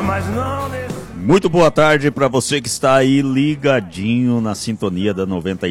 mas não... Muito boa tarde para você que está aí ligadinho na sintonia da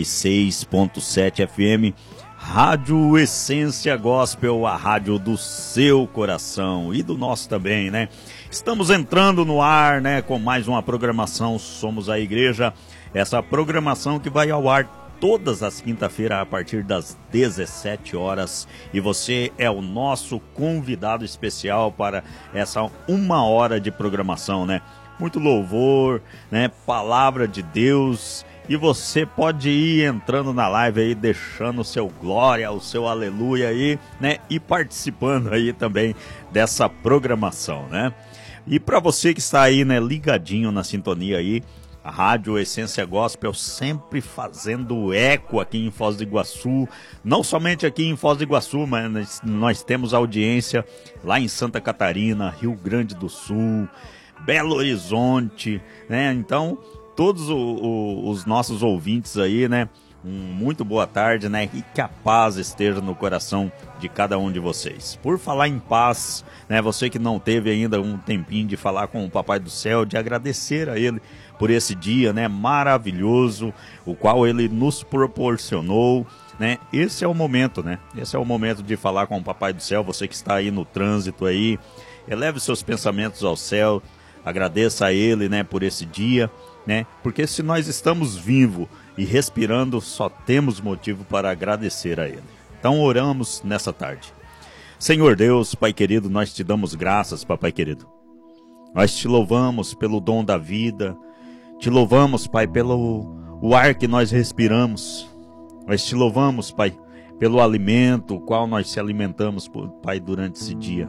96.7 FM, Rádio Essência Gospel, a rádio do seu coração e do nosso também, né? Estamos entrando no ar, né, com mais uma programação Somos a Igreja, essa programação que vai ao ar todas as quinta-feiras a partir das 17 horas, e você é o nosso convidado especial para essa 1 hora de programação, né? Muito louvor, né? Palavra de Deus, e você pode ir entrando na live aí, deixando o seu glória, o seu aleluia aí, né? E participando aí também dessa programação, né? E para você que está aí, né, ligadinho na sintonia aí, a Rádio Essência Gospel sempre fazendo eco aqui em Foz do Iguaçu, não somente aqui em Foz do Iguaçu, mas nós temos audiência lá em Santa Catarina, Rio Grande do Sul, Belo Horizonte, né? Então, todos os nossos ouvintes aí, né? Muito boa tarde, né? E que a paz esteja no coração de cada um de vocês. Por falar em paz, né? Você que não teve ainda um tempinho de falar com o Papai do Céu, de agradecer a Ele por esse dia, né? Maravilhoso, o qual Ele nos proporcionou, né? Esse é o momento, né? Esse é o momento de falar com o Papai do Céu. Você que está aí no trânsito aí, eleve seus pensamentos ao céu. Agradeça a Ele, né, por esse dia, né? Porque se nós estamos vivos e respirando, só temos motivo para agradecer a Ele. Então oramos nessa tarde. Senhor Deus, Pai querido, nós te damos graças, Papai querido. Nós te louvamos pelo dom da vida. Te louvamos, Pai, pelo o ar que nós respiramos. Nós te louvamos, Pai, pelo alimento, o qual nós se alimentamos, Pai, durante esse dia.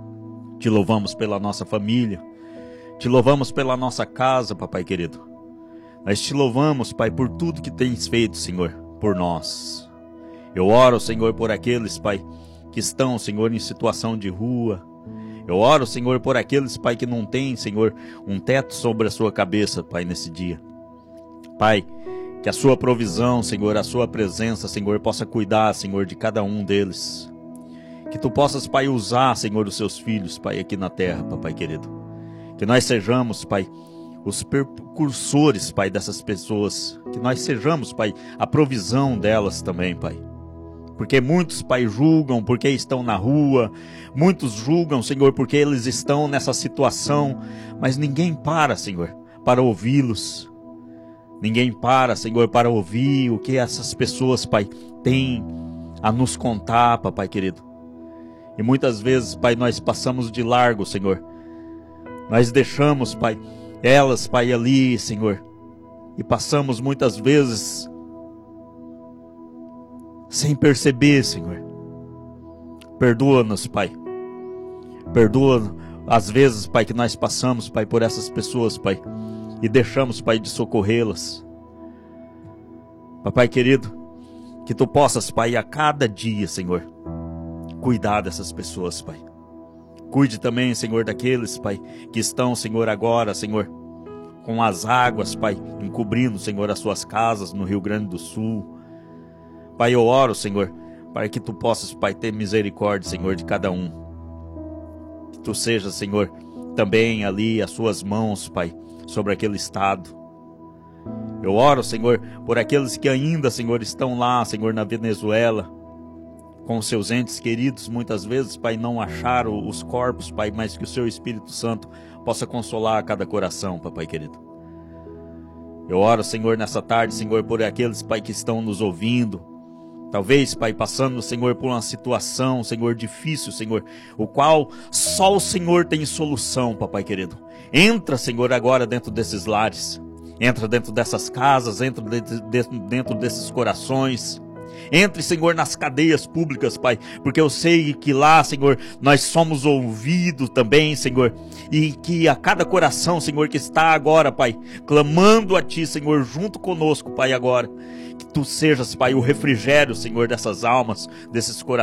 Te louvamos pela nossa família. Te louvamos pela nossa casa, Papai querido. Nós te louvamos, Pai, por tudo que tens feito, Senhor, por nós. Eu oro, Senhor, por aqueles, Pai, que estão, Senhor, em situação de rua. Eu oro, Senhor, por aqueles, Pai, que não têm, Senhor, um teto sobre a sua cabeça, Pai, nesse dia. Pai, que a sua provisão, Senhor, a sua presença, Senhor, possa cuidar, Senhor, de cada um deles. Que tu possas, Pai, usar, Senhor, os seus filhos, Pai, aqui na terra, Papai querido. Que nós sejamos, Pai, os precursores, Pai, dessas pessoas. Que nós sejamos, Pai, a provisão delas também, Pai. Porque muitos, Pai, julgam porque estão na rua. Muitos julgam, Senhor, porque eles estão nessa situação. Mas ninguém para, Senhor, para ouvi-los. Ninguém para, Senhor, para ouvir o que essas pessoas, Pai, têm a nos contar, Papai querido. E muitas vezes, Pai, nós passamos de largo, Senhor. Nós deixamos, Pai, elas, Pai, ali, Senhor, e passamos muitas vezes sem perceber, Senhor. Perdoa-nos, Pai. Perdoa as vezes, Pai, que nós passamos, Pai, por essas pessoas, Pai, e deixamos, Pai, de socorrê-las. Papai querido, que tu possas, Pai, a cada dia, Senhor, cuidar dessas pessoas, Pai. Cuide também, Senhor, daqueles, Pai, que estão, Senhor, agora, Senhor, com as águas, Pai, encobrindo, Senhor, as suas casas no Rio Grande do Sul. Pai, eu oro, Senhor, para que tu possas, Pai, ter misericórdia, Senhor, de cada um. Que tu seja, Senhor, também ali as suas mãos, Pai, sobre aquele estado. Eu oro, Senhor, por aqueles que ainda, Senhor, estão lá, Senhor, na Venezuela, com seus entes queridos, muitas vezes, Pai, não acharam os corpos, Pai, mas que o seu Espírito Santo possa consolar cada coração, Papai querido. Eu oro, Senhor, nessa tarde, Senhor, por aqueles, Pai, que estão nos ouvindo, talvez, Pai, passando, Senhor, por uma situação, Senhor, difícil, Senhor, o qual só o Senhor tem solução, Papai querido. Entra, Senhor, agora dentro desses lares, entra dentro dessas casas, entra dentro desses corações. Entre, Senhor, nas cadeias públicas, Pai, porque eu sei que lá, Senhor, nós somos ouvidos também, Senhor, e que a cada coração, Senhor, que está agora, Pai, clamando a Ti, Senhor, junto conosco, Pai, agora, que Tu sejas, Pai, o refrigério, Senhor, dessas almas, desses corações.